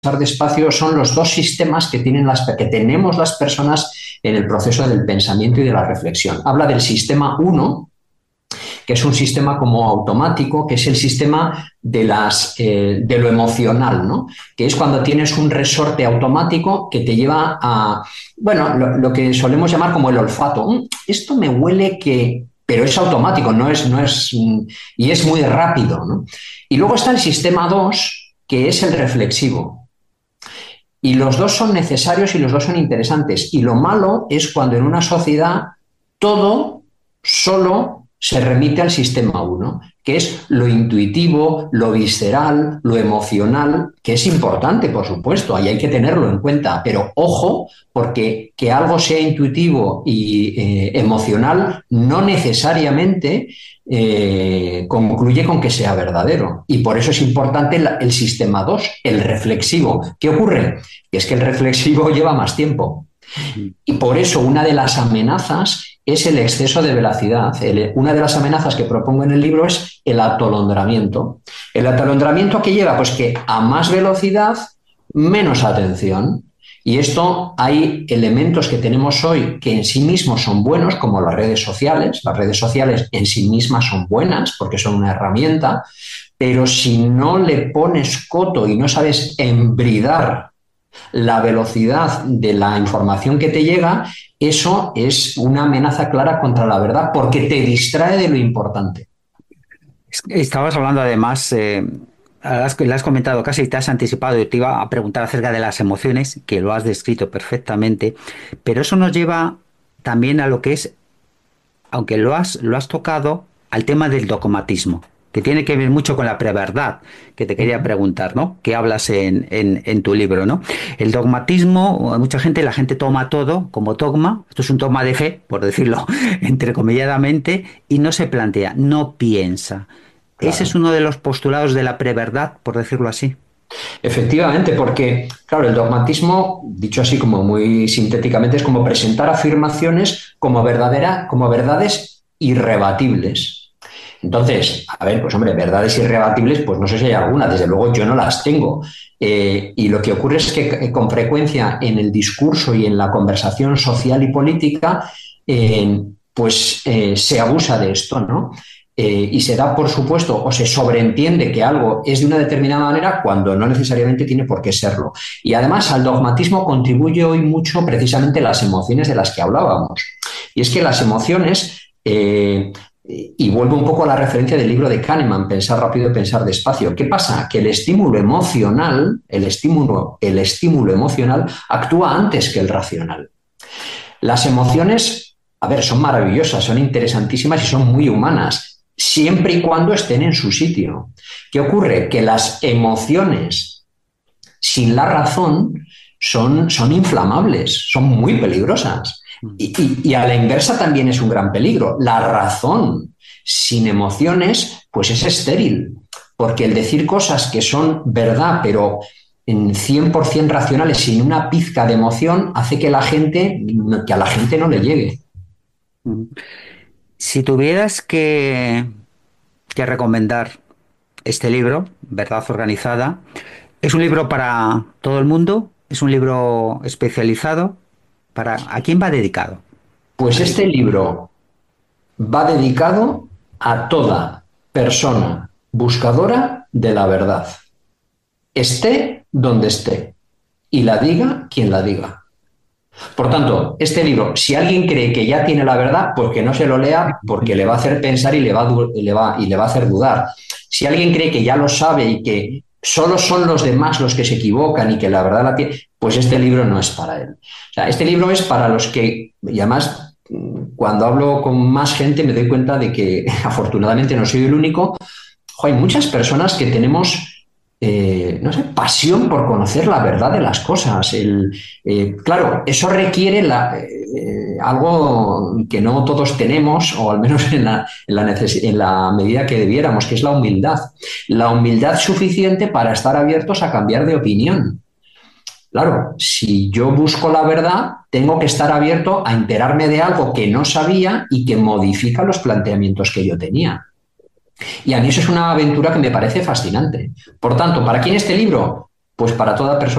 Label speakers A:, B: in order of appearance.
A: despacio son los dos sistemas que tenemos las personas en el proceso del pensamiento y de la reflexión. Habla del sistema uno, que es un sistema como automático, que es el sistema de lo emocional, ¿no? Que es cuando tienes un resorte automático que te lleva a, bueno, lo que solemos llamar como el olfato. Esto me huele que... Pero es automático, y es muy rápido, ¿no? Y luego está el sistema 2, que es el reflexivo. Y los dos son necesarios y los dos son interesantes. Y lo malo es cuando en una sociedad todo solo se remite al sistema 1, que es lo intuitivo, lo visceral, lo emocional, que es importante, por supuesto, ahí hay que tenerlo en cuenta, pero ojo, porque que algo sea intuitivo y emocional no necesariamente concluye con que sea verdadero. Y por eso es importante el sistema 2, el reflexivo. ¿Qué ocurre? Que es que el reflexivo lleva más tiempo. Y por eso una de las amenazas es el exceso de velocidad. Una de las amenazas que propongo en el libro es el atolondramiento. ¿El atolondramiento a qué lleva? Pues que a más velocidad, menos atención. Y esto, hay elementos que tenemos hoy que en sí mismos son buenos, como las redes sociales. Las redes sociales en sí mismas son buenas porque son una herramienta, pero si no le pones coto y no sabes embridar la velocidad de la información que te llega, eso es una amenaza clara contra la verdad porque te distrae de lo importante.
B: Estabas hablando además, le has comentado casi, te has anticipado, yo te iba a preguntar acerca de las emociones, que lo has descrito perfectamente, pero eso nos lleva también a lo que es, aunque lo has tocado, al tema del dogmatismo, que tiene que ver mucho con la preverdad, que te quería preguntar, ¿no? Que hablas en tu libro, ¿no? El dogmatismo, la gente toma todo como dogma, esto es un dogma de fe, por decirlo entrecomilladamente, y no se plantea, no piensa. Ese es
A: Claro.
B: uno de los postulados de la preverdad, por decirlo así.
A: Efectivamente, porque, claro, el dogmatismo, dicho así como muy sintéticamente, es como presentar afirmaciones como verdades irrebatibles. Entonces, a ver, pues hombre, verdades irrebatibles, pues no sé si hay alguna, desde luego yo no las tengo. Y lo que ocurre es que con frecuencia en el discurso y en la conversación social y política, se abusa de esto, ¿no? Y se da por supuesto o se sobreentiende que algo es de una determinada manera cuando no necesariamente tiene por qué serlo. Y además al dogmatismo contribuye hoy mucho precisamente las emociones de las que hablábamos. Y es que las emociones, y vuelvo un poco a la referencia del libro de Kahneman, Pensar rápido, pensar despacio. ¿Qué pasa? Que el estímulo emocional actúa antes que el racional. Las emociones, a ver, son maravillosas, son interesantísimas y son muy humanas, siempre y cuando estén en su sitio. ¿Qué ocurre? Que las emociones sin la razón son inflamables, son muy peligrosas. Y a la inversa también es un gran peligro. La razón sin emociones, pues es estéril, porque el decir cosas que son verdad, pero en 100% racionales, sin una pizca de emoción, hace que a la gente no le llegue.
B: Si tuvieras que recomendar este libro, Verdad Organizada, ¿es un libro para todo el mundo? ¿Es un libro especializado? ¿A quién va dedicado?
A: Pues
B: ¿A
A: este
B: qué?
A: libro va dedicado a toda persona buscadora de la verdad, esté donde esté, y la diga quien la diga. Por tanto, este libro, si alguien cree que ya tiene la verdad, pues que no se lo lea porque le va a hacer pensar y le va a hacer dudar. Si alguien cree que ya lo sabe y que solo son los demás los que se equivocan y que la verdad la tiene, pues este libro no es para él. O sea, este libro es para los que, y además, cuando hablo con más gente me doy cuenta de que afortunadamente no soy el único. Hay muchas personas que tenemos, no sé, pasión por conocer la verdad de las cosas. Claro, eso requiere algo que no todos tenemos, o al menos en la medida que debiéramos, que es la humildad. La humildad suficiente para estar abiertos a cambiar de opinión. Claro, si yo busco la verdad, tengo que estar abierto a enterarme de algo que no sabía y que modifica los planteamientos que yo tenía. Y a mí eso es una aventura que me parece fascinante. Por tanto, ¿para quién este libro? pues para toda persona